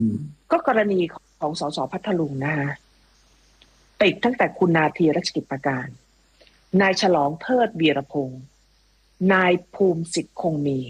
ก็กรณีของสสพัทลุงนะคะติดตั้งแต่คุณนาทีรัชกิจประการนายฉลองเทิดวีรพงษ์นายภูมิสิทธิ์คงมี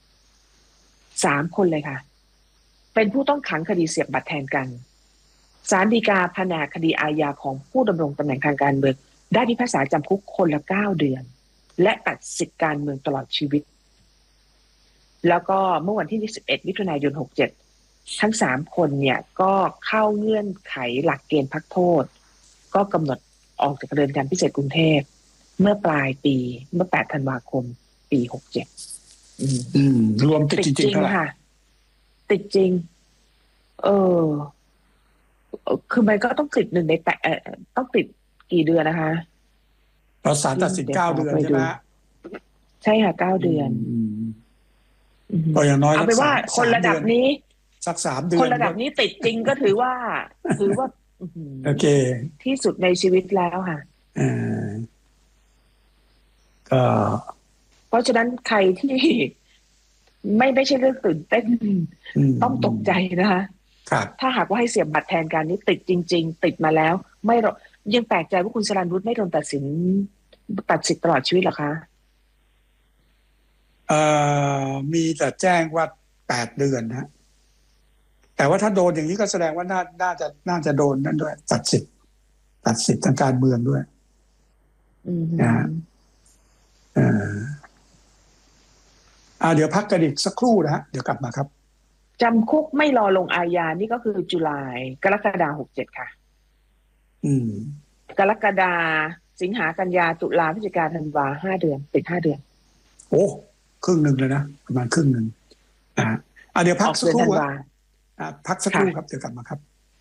3 คนเลยค่ะเป็นผู้ต้องขังคดีเสียบบัตรแทนกันศาลฎีกาแผนกคดีอาญาของผู้ดำรงตำแหน่งทางการเมืองได้พิพากษาจำคุกคนละ9 เดือนและตัดสิทธิการเมืองตลอดชีวิตแล้วก็เมื่อวันที่21 มิถุนายน 67ทั้ง3 คนเนี่ยก็เข้าเงื่อนไขหลักเกณฑ์พักโทษก็กำหนดออกจากเรือนจำพิเศษกรุงเทพเมื่อปลายปีเมื่อ8 ธันวาคมปี 67 รวมติดจริงๆค่ะติดจริงคือมันก็ต้องติด1 ในต้องติดกี่เดือนนะคะเราศาลตัดสิน9 เดือนใช่ไหมใช่ค่ะ9 เดือนก็อย่างน้อยเอาไปว่าคนระดับนี้สัก3 เดือนคนระดับนี้ติดจริงก็ถือว่าโอเคที่สุดในชีวิตแล้วค่ะก็เพราะฉะนั้นใครที่ไม่ใช่เรื่องตื่นเต้นต้องตกใจนะคะถ้าหากว่าให้เสียบบัตรแทนการนี้ติดจริงๆติดมาแล้วไม่ยังแปลกใจว่าคุณสรัญวุฒิไม่โดนตัดสิทธิ์ตลอดชีวิตหรอคะมีแต่แจ้งว่า8 เดือนนะแต่ว่าถ้าโดนอย่างนี้ก็แสดงว่าน่าจะโดนนั่นด้วยตัดสิทธิ์ทางการเมืองด้วยนะเดี๋ยวพักกันอีกสักครู่นะฮะเดี๋ยวกลับมาครับจำคุกไม่รอลงอาญานี่ก็คือกรกฎาคม 67ค่ะกรกฎาสิงหากันยาตุลาพฤศจิกาธันวา5 เดือนติด5 เดือนโอ้ครึ่งหนึ่งเลยนะประมาณครึ่งหนึ่งเดี๋ยวพักสักครู่พักสักครู่ครับเดี๋ยวกลับมาครับ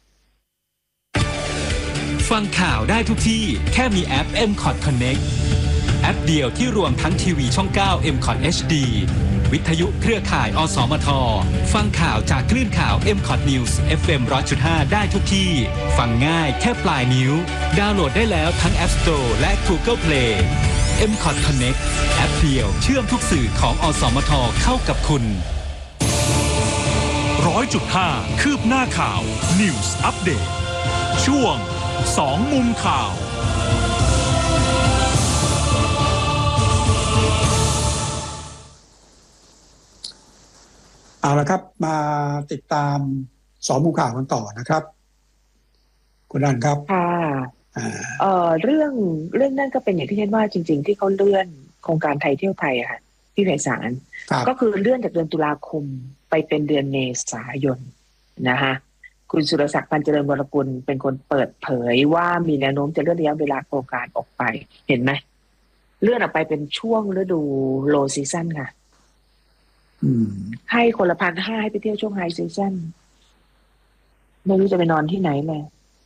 ฟังข่าวได้ทุกที่แค่มีแอป MCOT Connect แอปเดียวที่รวมทั้งทีวีช่อง9 MCOT HD วิทยุเครือข่ายอสมทฟังข่าวจากคลื่นข่าว MCOT News FM 100.5 ได้ทุกที่ฟังง่ายแค่ปลายนิ้วดาวน์โหลดได้แล้วทั้ง App Store และ Google Play MCOT Connect แอปเดียวเชื่อมทุกสื่อของอสมทเข้ากับคุณ 100.5 คืบหน้าข่าว News Update ช่วง2 มุมข่าวเอาละครับมาติดตาม2 มุมข่าวกันต่อนะครับคุณอันครับเรื่องนั่นก็เป็นอย่างที่เห็นว่าจริงๆที่เขาเลื่อนโครงการไทยเที่ยวไทยอะค่ะที่ไพศาลก็คือเลื่อนจากเดือนตุลาคมไปเป็นเดือนเมษายนนะคะคุณสุรศักดิ์พันเจริญวรกุลเป็นคนเปิดเผยว่ามีแนวโน้มจะเลื่อนระยะเวลาโครงการออกไปเห็นไหมเลื่อนออกไปเป็นช่วงฤดูโลซีซั่นค่ะให้คนละ1,500ให้ไปเที่ยวช่วงไฮซีซั่นไม่รู้จะไปนอนที่ไหนเลย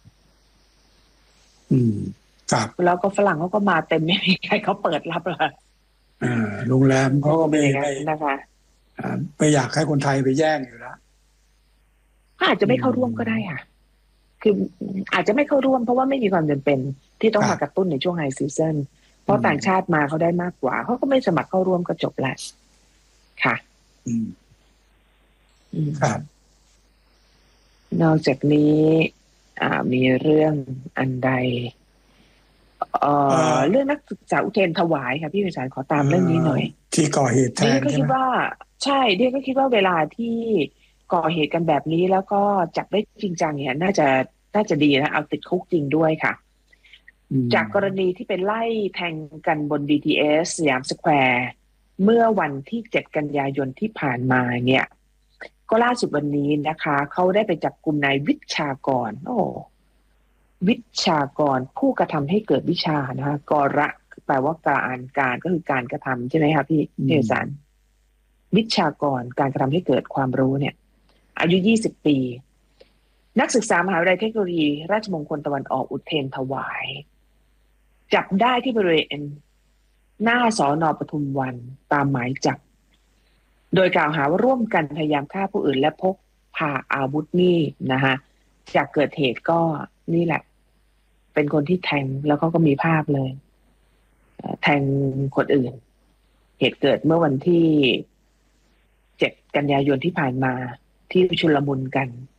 ครับแล้วก็ฝรั่งเขาก็มาเต็มไม่มีใครเขาเปิดรับหรอกโรงแรมเขาก็ไม่นะคะไม่อยากให้คนไทยไปแย่งอยู่แล้วอาจจะไม่เข้าร่วมก็ได้ค่ะคืออาจจะไม่เข้าร่วมเพราะว่าไม่มีความจำเป็นที่ต้องมากระตุ้นในช่วงไฮซีซั่นเพราะต่างชาติมาเขาได้มากกว่าเขาก็ไม่สมัครเข้าร่วมก็จบแล้วค่ะครับนอกจากนี้มีเรื่องอันใดเรื่องนักศึกษาอุเทรนถวายค่ะพี่วิสารขอตามเรื่องนี้หน่อยที่ก่อเหตุแทนก็คิดว่าใช่เดียก็คิดว่าเวลาที่ก่อเหตุกันแบบนี้แล้วก็จับได้จริงจังเนี่ยน่าจะดีนะเอาติดคุกจริงด้วยค่ะจากกรณีที่เป็นไล่แทงกันบน BTS สยามสแควร์เมื่อวันที่7 กันยายนที่ผ่านมาเนี่ยก็ล่าสุดวันนี้นะคะเขาได้ไปจับกุมนายวิชากรวิชากรผู้กระทำให้เกิดวิชานะคะกระแปลว่าการก็คือการกระทำใช่ไหมคะพี่เนสารวิชากรการกระทำให้เกิดความรู้เนี่ยอายุ20 ปีนักศึกษามหาวิทยาลัยเทคโนโลยีราชมงคลตะวันออกอุเทรนถวายจับได้ที่บริเวณหน้าสน.ปทุมวันตามหมายจับโดยกล่าวหาว่าร่วมกันพยายามฆ่าผู้อื่นและพกพาอาวุธมีดนะคะจากเกิดเหตุก็นี่แหละเป็นคนที่แทงแล้วเขาก็มีภาพเลยแทงคนอื่นเหตุเกิดเมื่อวันที่7 กันยายนที่ผ่านมาที่ชุลมุนกัน